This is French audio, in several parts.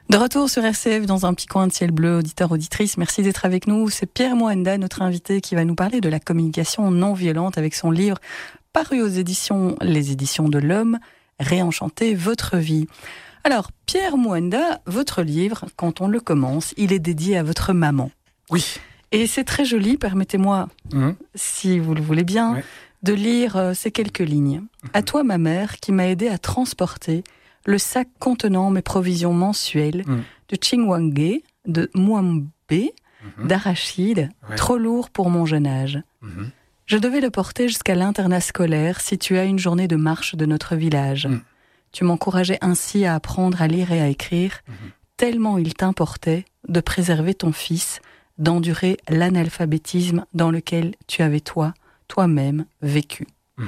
De retour sur RCF dans un petit coin de ciel bleu, auditeur, auditrice, merci d'être avec nous. C'est Pierre Moanda, notre invité, qui va nous parler de la communication non violente avec son livre paru aux éditions, les éditions de l'Homme, Réenchanter votre vie. Alors, Pierre Moanda, votre livre, quand on le commence, il est dédié à votre maman. Oui. Et c'est très joli, permettez-moi, si vous le voulez bien, de lire ces quelques lignes. À toi, ma mère, qui m'a aidé à transporter le sac contenant mes provisions mensuelles de chingwangue, de mwambe, d'arachide, trop lourd pour mon jeune âge. Je devais le porter jusqu'à l'internat scolaire situé à une journée de marche de notre village. Tu m'encourageais ainsi à apprendre à lire et à écrire, tellement il t'importait de préserver ton fils, d'endurer l'analphabétisme dans lequel tu avais toi-même vécu.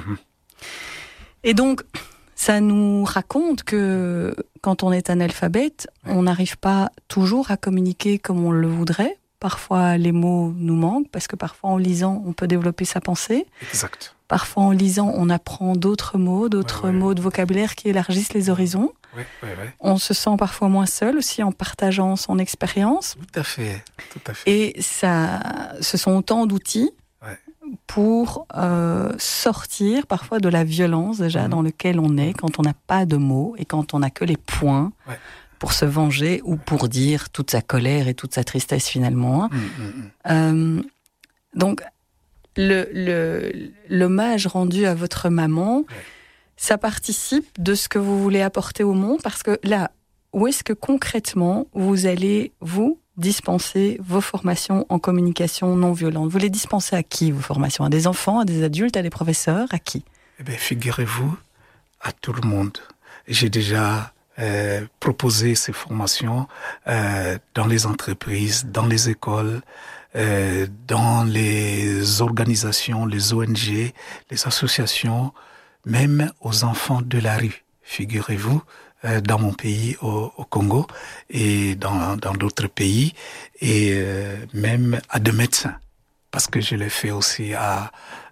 Et donc, ça nous raconte que quand on est analphabète, on n'arrive pas toujours à communiquer comme on le voudrait. Parfois, les mots nous manquent, parce que parfois, en lisant, on peut développer sa pensée. Exact. Parfois, en lisant, on apprend d'autres mots de vocabulaire qui élargissent les horizons. On se sent parfois moins seul aussi en partageant son expérience. Tout à fait. Et ça, ce sont autant d'outils pour sortir parfois de la violence déjà dans laquelle on est quand on n'a pas de mots et quand on n'a que les points pour se venger ou pour dire toute sa colère et toute sa tristesse finalement. Donc l'hommage rendu à votre maman, ça participe de ce que vous voulez apporter au monde, parce que là, où est-ce que concrètement vous allez vous dispenser vos formations en communication non violente? Vous les dispensez à qui, vos formations? À des enfants, à des adultes, à des professeurs, à qui? Eh bien, figurez-vous, à tout le monde. J'ai déjà proposé ces formations dans les entreprises, dans les écoles, dans les organisations, les ONG, les associations, même aux enfants de la rue, figurez-vous, dans mon pays, au Congo, et dans d'autres pays, et même à des médecins, parce que je l'ai fait aussi à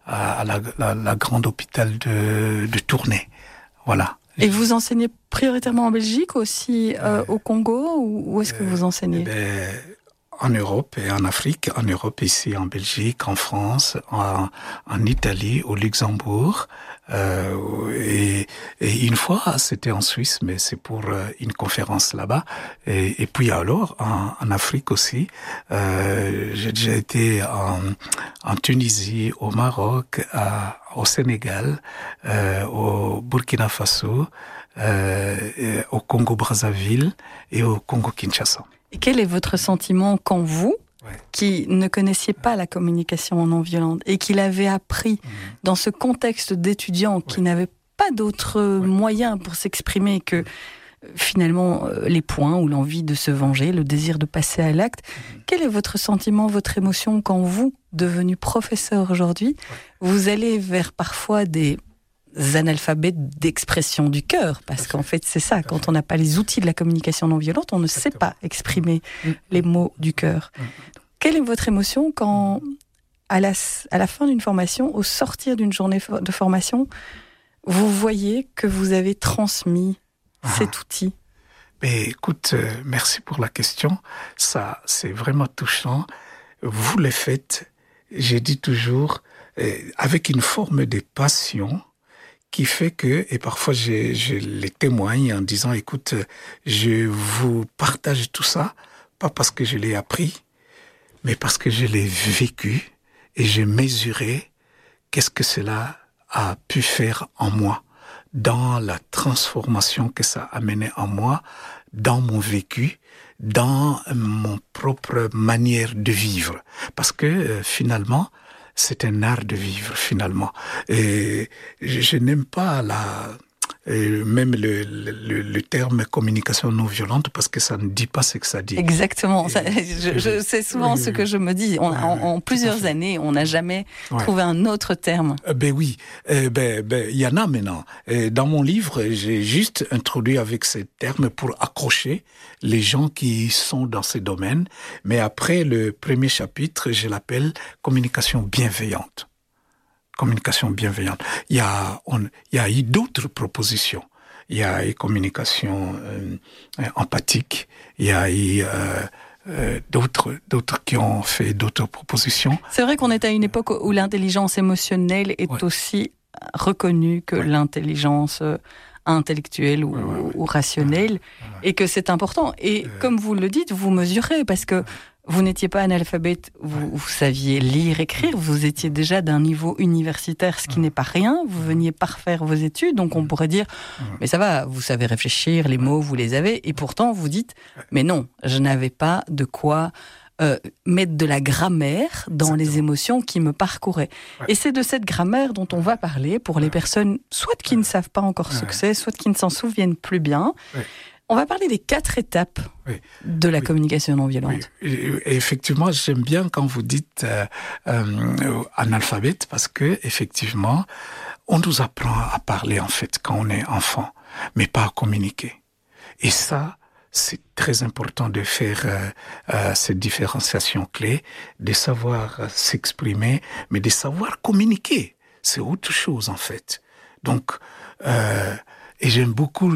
la grande hôpital de Tournai. Voilà. Et vous enseignez prioritairement en Belgique, aussi au Congo, ou où est-ce que vous enseignez? En Europe et en Afrique, en Europe ici, en Belgique, en France, en Italie, au Luxembourg, et une fois c'était en Suisse, mais c'est pour une conférence là-bas, et puis alors en Afrique aussi, j'ai déjà été en Tunisie, au Maroc, au Sénégal, au Burkina Faso, au Congo-Brazzaville et au Congo-Kinshasa. Et quel est votre sentiment quand vous, qui ne connaissiez pas la communication non violente et qui l'avez appris dans ce contexte d'étudiants qui n'avaient pas d'autres moyens pour s'exprimer que finalement les points ou l'envie de se venger, le désir de passer à l'acte, quel est votre sentiment, votre émotion quand vous, devenu professeur aujourd'hui, vous allez vers parfois des analphabètes d'expression du cœur, parce qu'en fait c'est ça, quand on n'a pas les outils de la communication non violente, on ne sait pas exprimer les mots du cœur. Quelle est votre émotion quand, à la fin d'une formation, au sortir d'une journée de formation, vous voyez que vous avez transmis cet outil? Mais écoute, merci pour la question, ça c'est vraiment touchant. Vous le faites, j'ai dit toujours, avec une forme de passion, qui fait que, et parfois je les témoigne en disant, écoute, je vous partage tout ça, pas parce que je l'ai appris, mais parce que je l'ai vécu et j'ai mesuré qu'est-ce que cela a pu faire en moi, dans la transformation que ça a amené en moi, dans mon vécu, dans mon propre manière de vivre. Parce que finalement, c'est un art de vivre, finalement. Et je n'aime pas même le terme communication non violente, parce que ça ne dit pas ce que ça dit. Exactement. C'est souvent ce que je me dis. En plusieurs années, on n'a jamais trouvé un autre terme. Ben oui. Il y en a maintenant. Dans mon livre, j'ai juste introduit avec ces termes pour accrocher les gens qui sont dans ces domaines. Mais après le premier chapitre, je l'appelle communication bienveillante. Communication bienveillante. Il y a eu d'autres propositions. il y a eu communication empathique, il y a eu d'autres qui ont fait d'autres propositions. C'est vrai qu'on est à une époque où l'intelligence émotionnelle est aussi reconnue que l'intelligence intellectuelle ou rationnelle, et que c'est important. Et comme vous le dites, vous mesurez, parce que vous n'étiez pas analphabète, vous saviez lire, écrire, vous étiez déjà d'un niveau universitaire, ce qui n'est pas rien, vous veniez parfaire vos études, donc on pourrait dire, mais ça va, vous savez réfléchir, les mots, vous les avez, et pourtant vous dites, mais non, je n'avais pas de quoi mettre de la grammaire dans les émotions qui me parcouraient. Et c'est de cette grammaire dont on va parler pour les personnes, soit qui ne savent pas encore ce que c'est, soit qui ne s'en souviennent plus bien. On va parler des 4 étapes de la communication non violente. Et effectivement, j'aime bien quand vous dites analphabète, parce que effectivement, on nous apprend à parler en fait quand on est enfant, mais pas à communiquer. Et ça, c'est très important de faire cette différenciation clé, de savoir s'exprimer, mais de savoir communiquer. C'est autre chose en fait. Donc, et j'aime beaucoup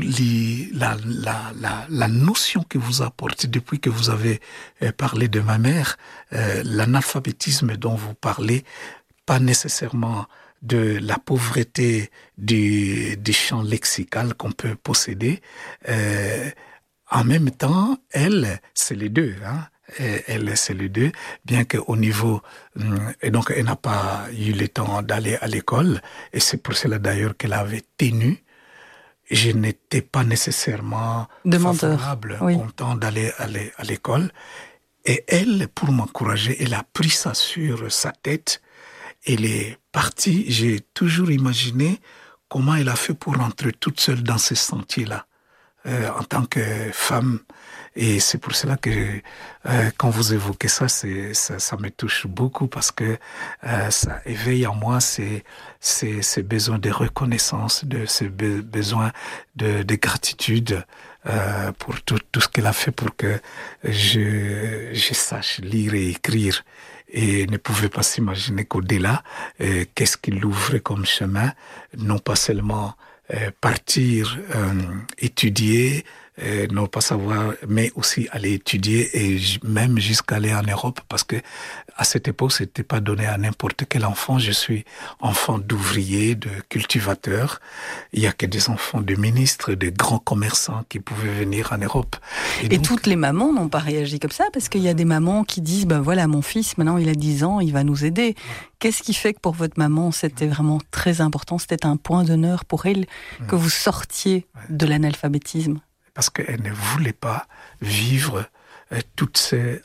la notion que vous apportez depuis que vous avez parlé de ma mère, l'analphabétisme dont vous parlez, pas nécessairement de la pauvreté du champ lexical qu'on peut posséder. En même temps, elle, c'est les deux, hein. Elle, c'est les deux, bien qu'au niveau... Et donc, elle n'a pas eu le temps d'aller à l'école, et c'est pour cela d'ailleurs qu'elle avait tenu. Je n'étais pas nécessairement favorable, content d'aller à l'école. Et elle, pour m'encourager, elle a pris ça sur sa tête. Elle est partie. J'ai toujours imaginé comment elle a fait pour rentrer toute seule dans ce sentier-là, en tant que femme. Et c'est pour cela que quand vous évoquez ça, ça me touche beaucoup, parce que ça éveille en moi ces besoins de reconnaissance, ces besoins de gratitude pour tout ce qu'elle a fait pour que je sache lire et écrire. Et ne pouvait pas s'imaginer qu'au-delà, qu'est-ce qu'il ouvrait comme chemin, non pas seulement partir étudier, non pas savoir, mais aussi aller étudier et même jusqu'à aller en Europe, parce que à cette époque, c'était pas donné à n'importe quel enfant. Je suis enfant d'ouvrier, de cultivateur. Il y a que des enfants de ministres, de grands commerçants qui pouvaient venir en Europe. Et donc, toutes les mamans n'ont pas réagi comme ça, parce qu'il y a des mamans qui disent, ben voilà, mon fils, maintenant il a 10 ans, il va nous aider. Qu'est-ce qui fait que pour votre maman, c'était vraiment très important, c'était un point d'honneur pour elle, que vous sortiez de l'analphabétisme? Parce qu'elle ne voulait pas vivre toutes ces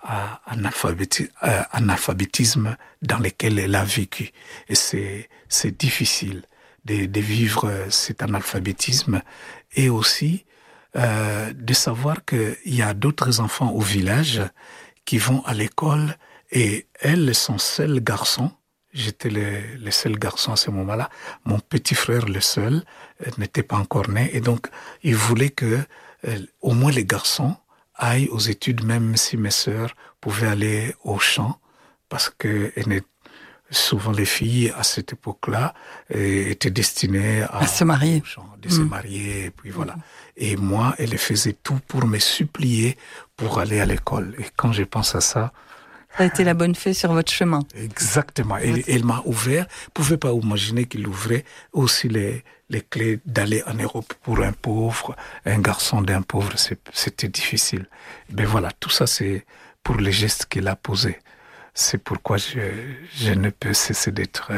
analphabétismes dans lesquels elle a vécu. Et c'est difficile de vivre cet analphabétisme, et aussi de savoir qu'il y a d'autres enfants au village qui vont à l'école, et elle, son seul garçon, j'étais le seul garçon à ce moment-là, mon petit frère le seul, n'était pas encore né, et donc il voulait que au moins les garçons aillent aux études, même si mes sœurs pouvaient aller au champ, parce que souvent les filles à cette époque-là étaient destinées à se marier, se marier, et puis voilà. Et moi, elle faisait tout pour me supplier pour aller à l'école. Et quand je pense à ça, ça a été la bonne fée sur votre chemin. Exactement. Elle m'a ouvert. Je ne pouvais pas imaginer qu'il ouvrait aussi les clés d'aller en Europe pour un pauvre, un garçon d'un pauvre. C'était difficile. Mais voilà, tout ça, c'est pour les gestes qu'il a posés. C'est pourquoi je ne peux cesser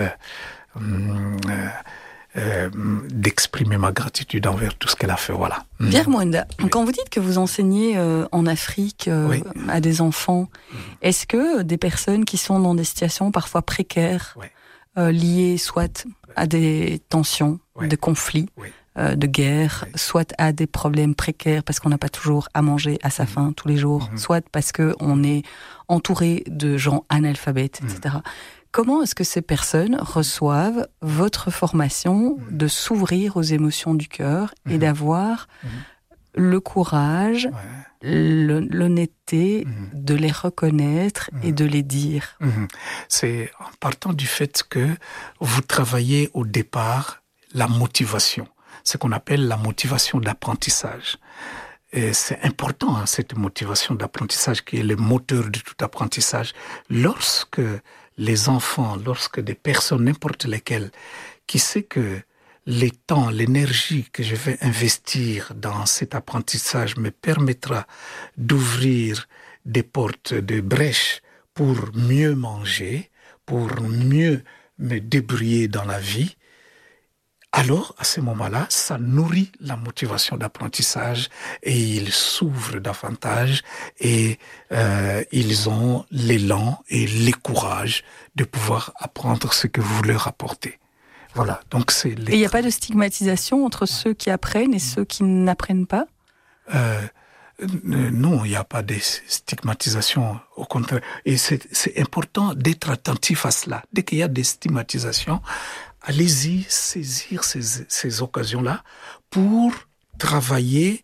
d'exprimer ma gratitude envers tout ce qu'elle a fait. Voilà. Pierre Mwenda, quand vous dites que vous enseignez en Afrique à des enfants, est-ce que des personnes qui sont dans des situations parfois précaires, liées soit à des tensions, des conflits, de guerre, soit à des problèmes précaires parce qu'on n'a pas toujours à manger à sa faim tous les jours, soit parce qu'on est entouré de gens analphabètes, etc. Comment est-ce que ces personnes reçoivent votre formation de s'ouvrir aux émotions du cœur et d'avoir le courage, l'honnêteté de les reconnaître et de les dire? C'est en partant du fait que vous travaillez au départ la motivation. ce qu'on appelle la motivation d'apprentissage. Et c'est important, cette motivation d'apprentissage qui est le moteur de tout apprentissage. Lorsque les enfants, lorsque des personnes, n'importe lesquelles, qui sait que les temps, l'énergie que je vais investir dans cet apprentissage me permettra d'ouvrir des portes, des brèches pour mieux manger, pour mieux me débrouiller dans la vie, alors, à ce moment-là, ça nourrit la motivation d'apprentissage et ils s'ouvrent davantage et ils ont l'élan et le courage de pouvoir apprendre ce que vous leur apportez. Voilà, donc c'est... Et il n'y a pas de stigmatisation entre ceux qui apprennent et ceux qui n'apprennent pas ? Non, il n'y a pas de stigmatisation, au contraire. Et c'est important d'être attentif à cela. Dès qu'il y a des stigmatisations, allez-y saisir ces occasions-là pour travailler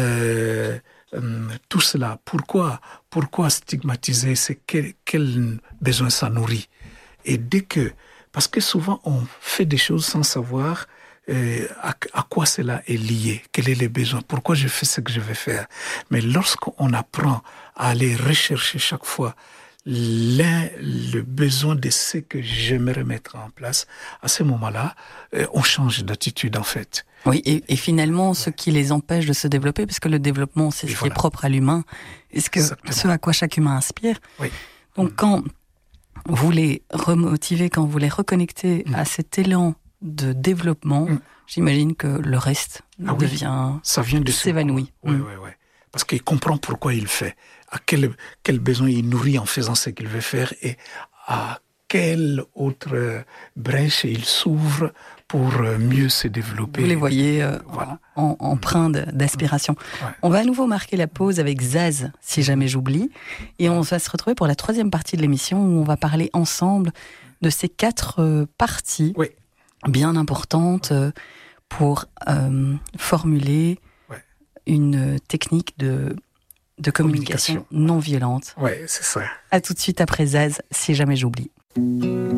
tout cela. Pourquoi stigmatiser? C'est quel besoin ça nourrit. Et parce que souvent on fait des choses sans savoir à quoi cela est lié, quel est le besoin, pourquoi je fais ce que je vais faire. Mais lorsqu'on apprend à aller rechercher chaque fois le besoin de ce que j'aimerais mettre en place, à ce moment-là, on change d'attitude en fait. Oui, et finalement, ce qui les empêche de se développer, parce que le développement, c'est ce qui est propre à l'humain, et ce à quoi chaque humain aspire. Oui. Donc quand vous les remotivez, quand vous les reconnectez à cet élan de développement, j'imagine que le reste ça vient de s'évanouit. Oui. Parce qu'il comprend pourquoi il fait, à quel besoin il nourrit en faisant ce qu'il veut faire et à quelle autre brèche il s'ouvre pour mieux se développer. Vous les voyez empreints d'aspiration. Ouais. On va à nouveau marquer la pause avec Zaz, si jamais j'oublie, et on va se retrouver pour la troisième partie de l'émission où on va parler ensemble de ces 4 parties bien importantes pour formuler une technique de communication non violente. Oui, c'est ça. À tout de suite après Zaz, si jamais j'oublie.